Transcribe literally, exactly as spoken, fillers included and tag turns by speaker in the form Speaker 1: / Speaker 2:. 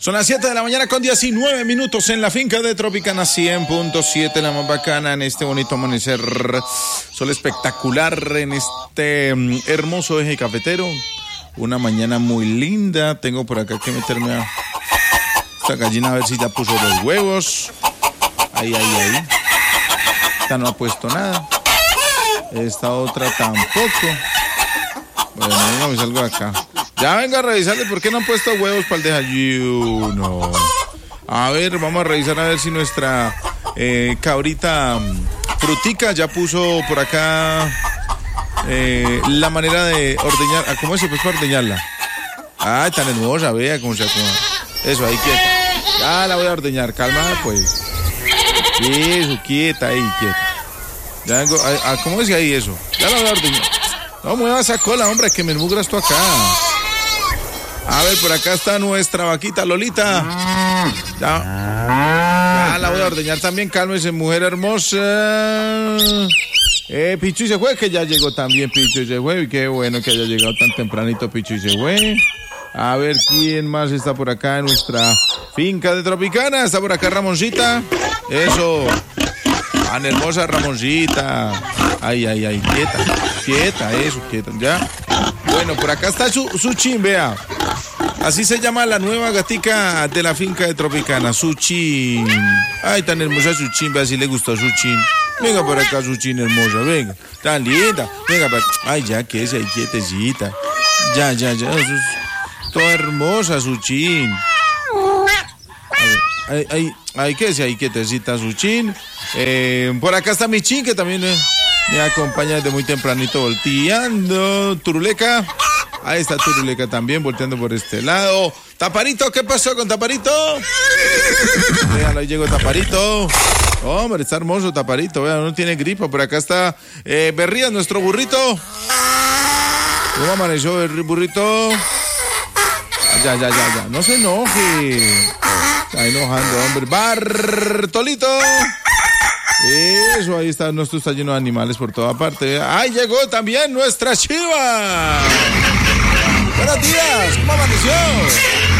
Speaker 1: Son las siete de la mañana con diecinueve minutos en la finca de Tropicana cien punto siete, la más bacana en este bonito amanecer. Sol espectacular en este um, hermoso eje cafetero. Una mañana muy linda. Tengo por acá que meterme a esta gallina a ver si ya puso los huevos. Ahí, ahí, ahí. Esta no ha puesto nada. Esta otra tampoco. Bueno, no me salgo de acá. Ya venga a revisarle por qué no han puesto huevos para el desayuno. A ver, vamos a revisar a ver si nuestra eh, cabrita Frutica ya puso por acá eh, la manera de ordeñar. ¿Cómo es? Pues para ordeñarla. Ay, tan hermosa, vea cómo se acomoda. Eso, ahí quieta. Ya la voy a ordeñar, calma pues. Eso, quieta ahí, quieta. Ya vengo, a, a, ¿cómo decía ahí eso? Ya la voy a ordeñar. No mueva esa cola, hombre, que me enmugras tú acá. A ver, por acá está nuestra vaquita Lolita. Ya, ya la voy a ordeñar también, cálmese, mujer hermosa. Eh, Pichu y se fue, que ya llegó también Pichu y se fue. Y qué bueno que haya llegado tan tempranito Pichu y se fue. A ver, ¿quién más está por acá en nuestra finca de Tropicana? Está por acá Ramoncita. Eso. Tan hermosa Ramoncita. Ay, ay, ay, quieta, quieta, eso, quieta, ya. Bueno, por acá está su, Suchin, vea. Así se llama la nueva gatica de la finca de Tropicana, Suchin. Ay, tan hermosa Suchin, vea si le gustó Suchin. Venga por acá, Suchin hermosa, venga. Tan linda, venga para acá. Ay, ya, que es ahí quietecita. Ya, ya, ya, eso es toda hermosa Suchin. Ay, ay, ay, que es ahí quietecita Suchin. Eh, por acá está mi chin, que también eh, me acompaña desde muy tempranito volteando. Turuleca. Ahí está Turuleca también, volteando por este lado. Taparito, ¿qué pasó con Taparito? Véanlo, ahí llegó Taparito. Hombre, está hermoso Taparito, vean, no tiene gripa. Por acá está eh, Berrías, nuestro burrito. ¿Cómo amaneció el burrito? Ya, ya, ya, ya. No se enoje. Está enojando, hombre. Bartolito. Eso, ahí está, nuestro está lleno de animales por toda parte. ¡Ahí llegó también nuestra chiva! Buenos días, ¿cómo amaneció?